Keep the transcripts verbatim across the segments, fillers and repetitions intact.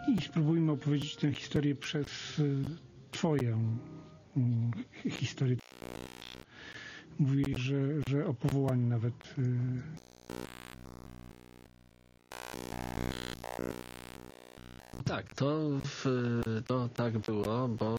i spróbujmy opowiedzieć tę historię przez twoją historię. Mówiłeś, że, że o powołaniu nawet. Tak, to, to tak było, bo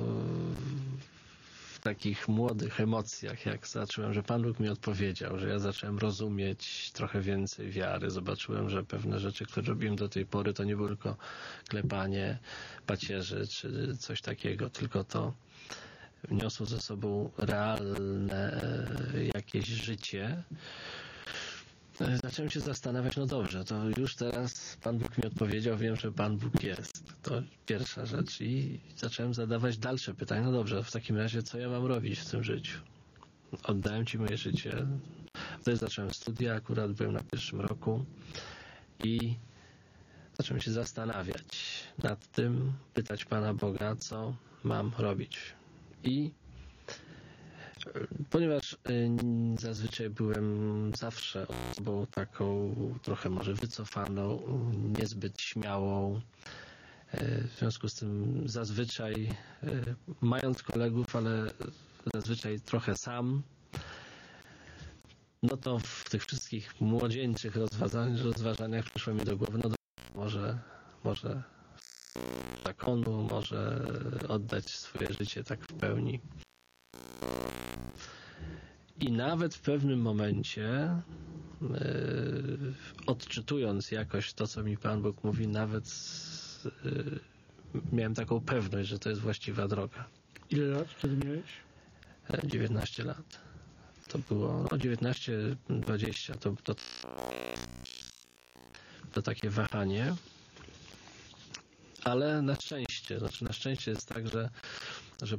w takich młodych emocjach, jak zacząłem, że Pan Bóg mi odpowiedział, że ja zacząłem rozumieć trochę więcej wiary, zobaczyłem, że pewne rzeczy, które robiłem do tej pory, to nie było tylko klepanie pacierzy czy coś takiego, tylko to niosło ze sobą realne jakieś życie. Zacząłem się zastanawiać, no dobrze, to już teraz Pan Bóg mi odpowiedział, wiem, że Pan Bóg jest. To pierwsza rzecz i zacząłem zadawać dalsze pytania. No dobrze, w takim razie co ja mam robić w tym życiu? Oddałem Ci moje życie. Wtedy zacząłem studia, akurat byłem na pierwszym roku i zacząłem się zastanawiać nad tym, pytać Pana Boga, co mam robić. I ponieważ zazwyczaj byłem zawsze osobą taką trochę może wycofaną, niezbyt śmiałą, w związku z tym zazwyczaj mając kolegów, ale zazwyczaj trochę sam, no to w tych wszystkich młodzieńczych rozważaniach, rozważaniach przyszło mi do głowy, no to może, może zakonu, może oddać swoje życie tak w pełni. I nawet w pewnym momencie, yy, odczytując jakoś to, co mi Pan Bóg mówi, nawet yy, miałem taką pewność, że to jest właściwa droga. Ile lat wtedy miałeś? dziewiętnaście lat. To było, no dziewiętnaście, dwadzieścia, to, to, to takie wahanie. Ale na szczęście, znaczy na szczęście jest tak, że, że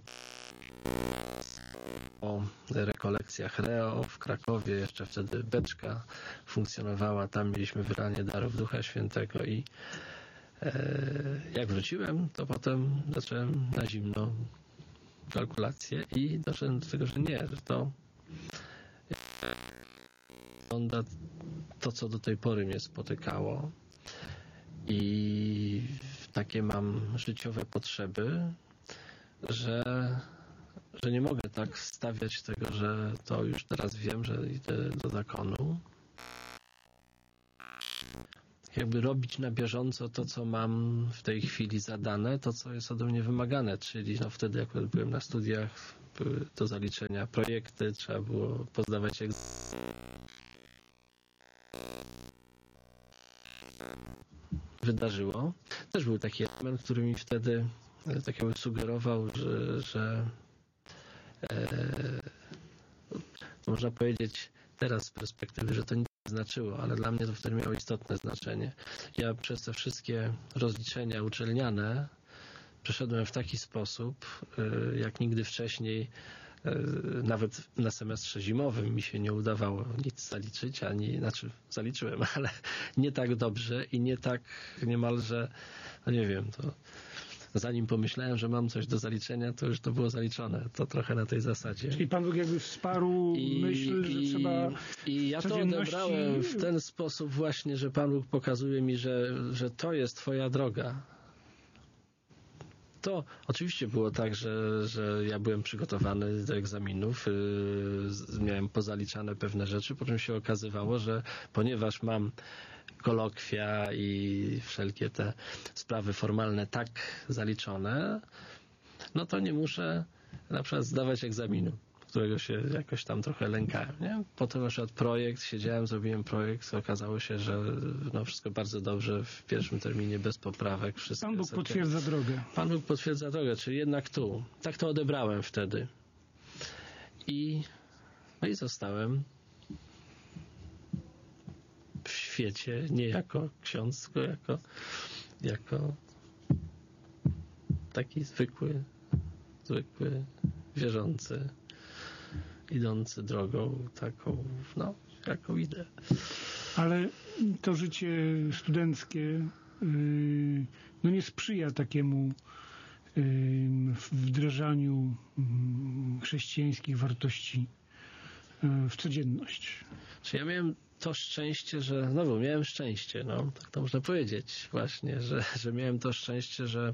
o rekolekcjach Reo w Krakowie, jeszcze wtedy Beczka funkcjonowała, tam mieliśmy wydanie darów Ducha Świętego i e, jak wróciłem, to potem zacząłem na zimno kalkulacje i doszedłem do tego, że nie, że to wygląda to, co do tej pory mnie spotykało i takie mam życiowe potrzeby, że że nie mogę tak stawiać tego, że to już teraz wiem, że idę do zakonu. Jakby robić na bieżąco to, co mam w tej chwili zadane, to, co jest ode mnie wymagane, czyli no wtedy, jak byłem na studiach, były do zaliczenia projekty, trzeba było pozdawać egzaminy. Wydarzyło. Też był taki element, który mi wtedy tak jakby sugerował, że, że e, można powiedzieć teraz z perspektywy, że to nic nie znaczyło, ale dla mnie to wtedy miało istotne znaczenie. Ja przez te wszystkie rozliczenia uczelniane przeszedłem w taki sposób, e, jak nigdy wcześniej. Nawet na semestrze zimowym mi się nie udawało nic zaliczyć, ani, znaczy zaliczyłem, ale nie tak dobrze i nie tak niemalże, no nie wiem, to zanim pomyślałem, że mam coś do zaliczenia, to już to było zaliczone. To trochę na tej zasadzie. Czyli Pan Bóg jakby wsparł I, myśl, i, że trzeba I ja to odebrałem w ten sposób właśnie, że Pan Bóg pokazuje mi, że, że to jest Twoja droga. To oczywiście było tak, że, że ja byłem przygotowany do egzaminów, yy, miałem pozaliczane pewne rzeczy, po czym się okazywało, że ponieważ mam kolokwia i wszelkie te sprawy formalne tak zaliczone, no to nie muszę na przykład zdawać egzaminu, którego się jakoś tam trochę lękałem, nie? Potem na przykład projekt, siedziałem, zrobiłem projekt, okazało się, że no wszystko bardzo dobrze, w pierwszym terminie bez poprawek. Wszystko Pan Bóg jest okay. potwierdza drogę. Pan Bóg potwierdza drogę, czyli jednak tu. Tak to odebrałem wtedy. I, no i zostałem w świecie, nie jako ksiądz, tylko jako, jako taki zwykły, zwykły, wierzący, idący drogą taką, no, jaką idę. Ale to życie studenckie no nie sprzyja takiemu wdrażaniu chrześcijańskich wartości w codzienność. Czy ja miałem to szczęście, że znowu miałem szczęście, no, tak to można powiedzieć właśnie, że, że miałem to szczęście, że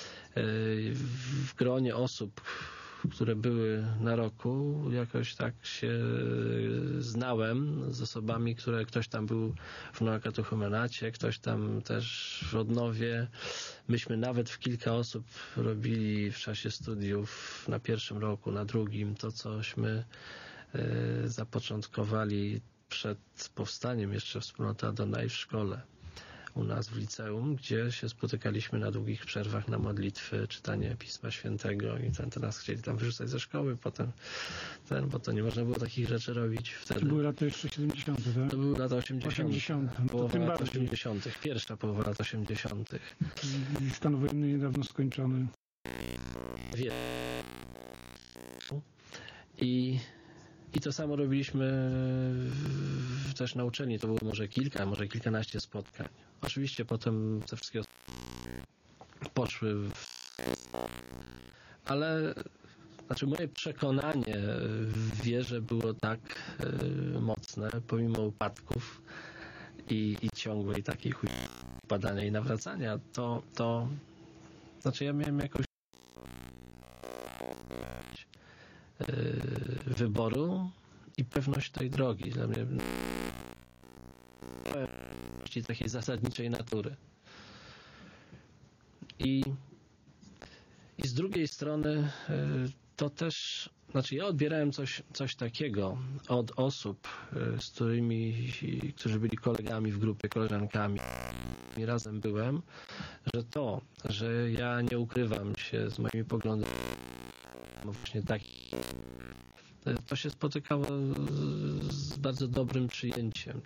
w gronie osób, które były na roku, jakoś tak się znałem z osobami, które ktoś tam był w Noakatechumenacie, ktoś tam też w Odnowie. Myśmy nawet w kilka osób robili w czasie studiów na pierwszym roku, na drugim, to cośmy zapoczątkowali przed powstaniem jeszcze wspólnota Adonai w szkole u nas w liceum, gdzie się spotykaliśmy na długich przerwach na modlitwy, czytanie Pisma Świętego i ten, to nas chcieli tam wyrzucać ze szkoły potem, ten, bo to nie można było takich rzeczy robić wtedy. To były lata jeszcze siedemdziesiąte, tak? To były lata osiemdziesiąte. osiemdziesiąte. Połowa tym lat bardziej. osiemdziesiątych. Pierwsza połowa lat osiemdziesiątych. I stan wojenny niedawno skończony. Wie. I I to samo robiliśmy też na uczelni. To było może kilka, może kilkanaście spotkań. Oczywiście potem te wszystkie poszły w... Ale znaczy moje przekonanie w wierze było tak mocne, pomimo upadków i, i ciągłej takiej upadania i nawracania, to, to znaczy ja miałem jakąś wyboru i pewność tej drogi. Dla mnie takiej zasadniczej natury. I, i z drugiej strony to też, znaczy ja odbierałem coś, coś takiego od osób, z którymi, którzy byli kolegami w grupie, koleżankami. I razem byłem, że to, że ja nie ukrywam się z moimi poglądami, właśnie tak, to się spotykało z bardzo dobrym przyjęciem.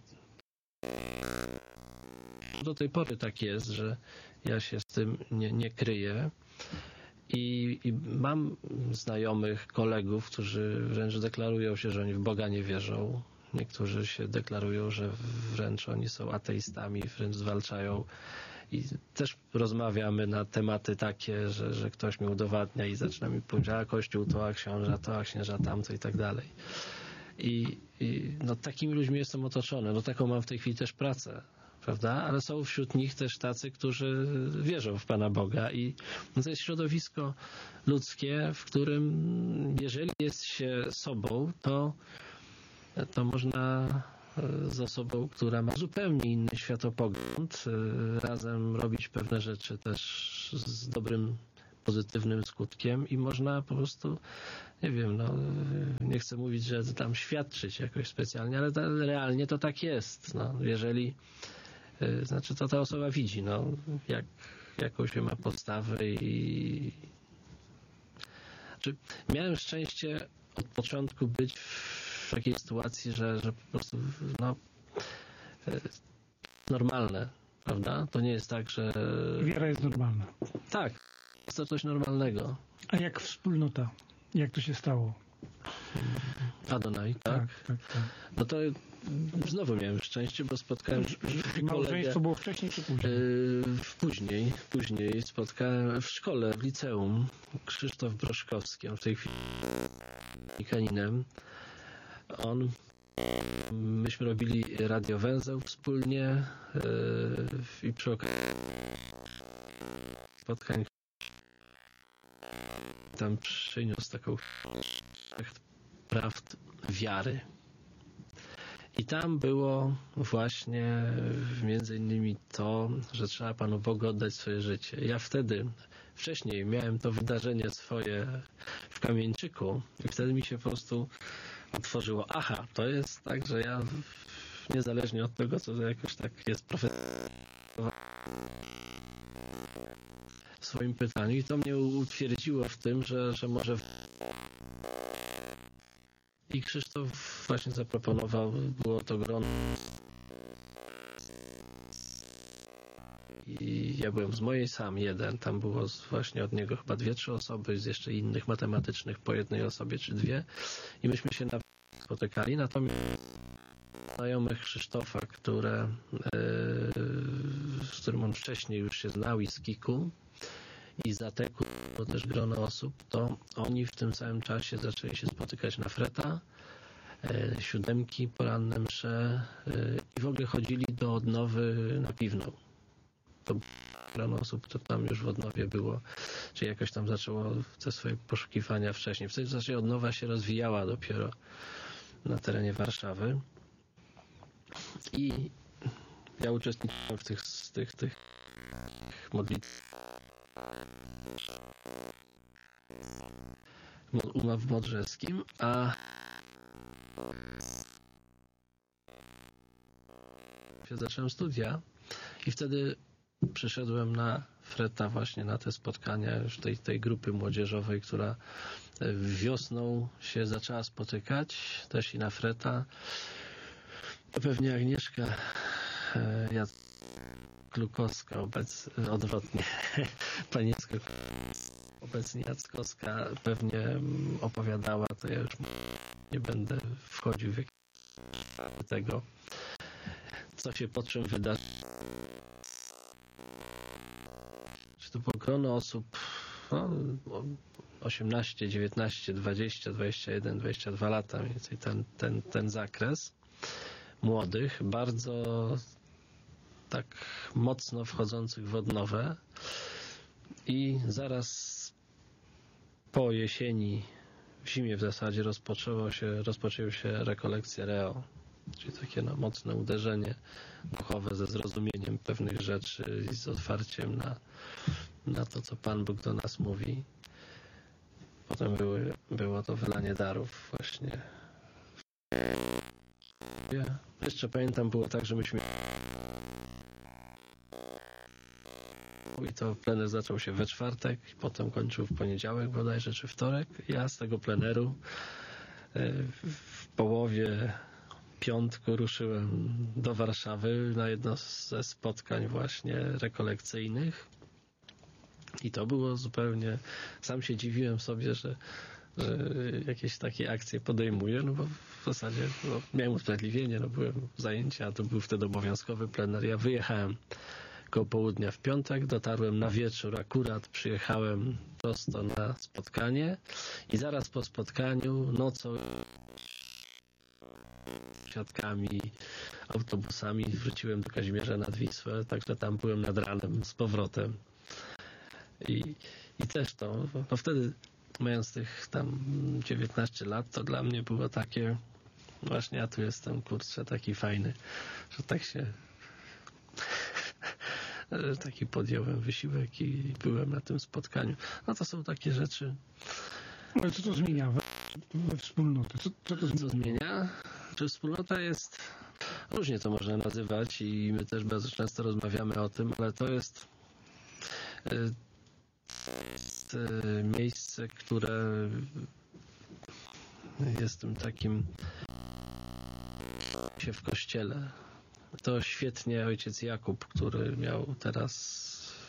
Do tej pory tak jest, że ja się z tym nie, nie kryję i, i mam znajomych, kolegów, którzy wręcz deklarują się, że oni w Boga nie wierzą. Niektórzy się deklarują, że wręcz oni są ateistami, wręcz zwalczają. I też rozmawiamy na tematy takie, że, że ktoś mi udowadnia i zaczyna mi powiedzieć, a Kościół to, a książę to, a księża tamto i tak dalej. I, i no, takimi ludźmi jestem otoczony. No taką mam w tej chwili też pracę, prawda? Ale są wśród nich też tacy, którzy wierzą w Pana Boga i no, to jest środowisko ludzkie, w którym jeżeli jest się sobą, to, to można z osobą, która ma zupełnie inny światopogląd, razem robić pewne rzeczy też z dobrym, pozytywnym skutkiem i można po prostu, nie wiem, no, nie chcę mówić, że tam świadczyć jakoś specjalnie, ale to, realnie to tak jest. No, jeżeli, znaczy to ta osoba widzi, no, jak, jaką się ma postawę i znaczy, miałem szczęście od początku być w takiej sytuacji, że, że po prostu no, normalne, prawda? To nie jest tak, że... Wiara jest normalna. Tak, jest to coś normalnego. A jak wspólnota? Jak to się stało? Adonai, tak? Tak, tak, tak. No to znowu miałem szczęście, bo spotkałem Małżeństwo było wcześniej czy później? Yy, później, później spotkałem w szkole, w liceum Krzysztof Broszkowski, on w tej chwili kaninem. On, myśmy robili radiowęzeł wspólnie yy, i przy okazji spotkań tam przyniósł taką prawd wiary. I tam było właśnie między innymi to, że trzeba Panu Bogu oddać swoje życie. Ja wtedy, wcześniej miałem to wydarzenie swoje w Kamieńczyku i wtedy mi się po prostu otworzyło, aha, to jest tak, że ja niezależnie od tego, co jakoś tak jest profesjonalnie w swoim pytaniu i to mnie utwierdziło w tym, że, że może i Krzysztof właśnie zaproponował, było to grono i ja byłem z mojej sam jeden, tam było właśnie od niego chyba dwie, trzy osoby, z jeszcze innych matematycznych po jednej osobie czy dwie i myśmy się spotykali, natomiast znajomych Krzysztofa, które, yy, z którym on wcześniej już się znał i z Kiku i z Ateku, to też grono osób, to oni w tym samym czasie zaczęli się spotykać na Freta siódemki, poranne msze i w ogóle chodzili do Odnowy na Piwną. To grono osób, to tam już w Odnowie było, czy jakoś tam zaczęło te swoje poszukiwania wcześniej. W zasadzie Odnowa się rozwijała dopiero na terenie Warszawy i ja uczestniczyłem w tych, tych, tych modlitwach w Modrzewskim, a zacząłem studia i wtedy przyszedłem na Freta właśnie na te spotkania już tej, tej grupy młodzieżowej, która wiosną się zaczęła spotykać, też i na Freta. To pewnie Agnieszka Jackowska, obecnie odwrotnie, Paniecka, obecnie Jackowska pewnie opowiadała, to ja już nie będę wchodził w tego, co się po czym wydarzy. Czy to było grono osób no, osiemnaście, dziewiętnaście, dwadzieścia, dwadzieścia jeden, dwadzieścia dwa lata, mniej więcej ten, ten, ten zakres młodych, bardzo tak mocno wchodzących w odnowę i zaraz po jesieni, w zimie w zasadzie rozpoczęło się, rozpoczęły się rekolekcje Reo, czyli takie no, mocne uderzenie duchowe ze zrozumieniem pewnych rzeczy i z otwarciem na, na to, co Pan Bóg do nas mówi. Potem były, było to wylanie darów właśnie. Ja jeszcze pamiętam, było tak, że myśmy i to plener zaczął się we czwartek, potem kończył w poniedziałek bodajże, czy wtorek. Ja z tego pleneru w połowie piątku ruszyłem do Warszawy na jedno ze spotkań właśnie rekolekcyjnych i to było zupełnie, sam się dziwiłem sobie, że, że jakieś takie akcje podejmuję, no bo w zasadzie no, miałem usprawiedliwienie, no byłem w zajęcia, to był wtedy obowiązkowy plener. Ja wyjechałem koło południa w piątek, dotarłem na wieczór, akurat przyjechałem prosto na spotkanie i zaraz po spotkaniu nocą siatkami, autobusami wróciłem do Kazimierza nad Wisłę, także tam byłem nad ranem z powrotem. I, i też to, no wtedy mając tych tam dziewiętnaście lat, to dla mnie było takie właśnie ja tu jestem, kurczę, taki fajny, że tak się że taki podjąłem wysiłek i byłem na tym spotkaniu. No to są takie rzeczy. Ale co to zmienia we, we wspólnotę? Co, co to Co zmienia? Czy wspólnota jest, różnie to można nazywać i my też bardzo często rozmawiamy o tym, ale to jest, jest miejsce, które jest tym takim się w kościele. To świetnie ojciec Jakub, który miał teraz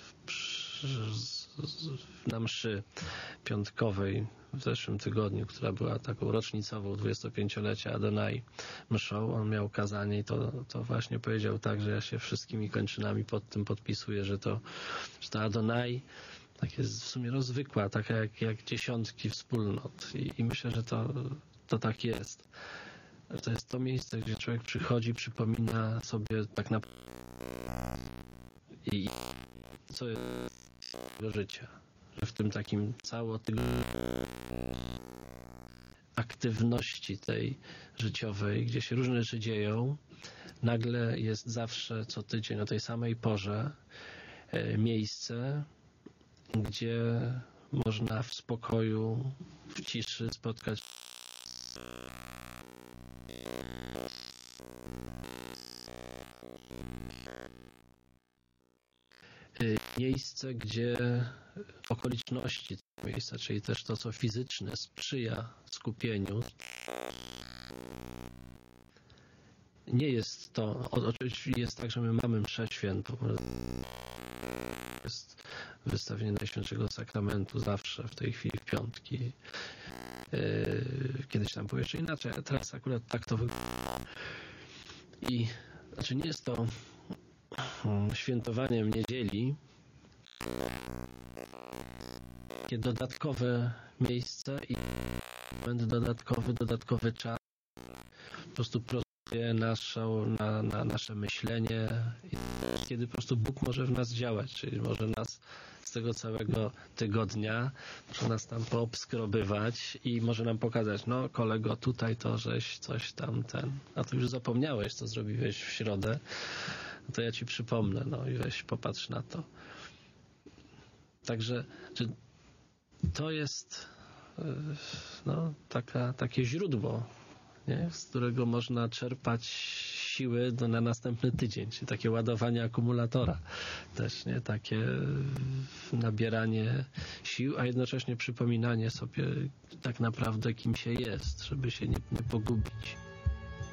na mszy piątkowej w zeszłym tygodniu, która była taką rocznicową dwudziestopięciolecia Adonai mszą, on miał kazanie i to, to właśnie powiedział tak, że ja się wszystkimi kończynami pod tym podpisuję, że to, że to Adonai tak jest w sumie rozwykła, taka jak, jak dziesiątki wspólnot i, i myślę, że to, to tak jest. To jest to miejsce, gdzie człowiek przychodzi, przypomina sobie tak naprawdę i co jest jego życia. Że w tym takim całotygodniowym aktywności tej życiowej, gdzie się różne rzeczy dzieją, nagle jest zawsze co tydzień o tej samej porze miejsce, gdzie można w spokoju, w ciszy spotkać miejsce, gdzie okoliczności tego miejsca, czyli też to, co fizyczne, sprzyja skupieniu. Nie jest to, oczywiście jest tak, że my mamy mszę świętą. Jest wystawienie Najświętszego Sakramentu zawsze w tej chwili w piątki. Kiedyś tam było jeszcze inaczej, a teraz akurat tak to wygląda. I znaczy nie jest to świętowaniem niedzieli, takie dodatkowe miejsce i moment dodatkowy, dodatkowy czas, po prostu prostuje naszą, na, na nasze myślenie, i kiedy po prostu Bóg może w nas działać, czyli może nas z tego całego tygodnia, może nas tam poobskrobywać i może nam pokazać, no kolego, tutaj to żeś coś tam ten, a to już zapomniałeś, co zrobiłeś w środę, no to ja ci przypomnę, no i weź popatrz na to. Także czy to jest no, taka, takie źródło, nie? Z którego można czerpać siły do, na następny tydzień, czyli takie ładowanie akumulatora też, nie? Takie nabieranie sił, a jednocześnie przypominanie sobie tak naprawdę, kim się jest, żeby się nie, nie pogubić.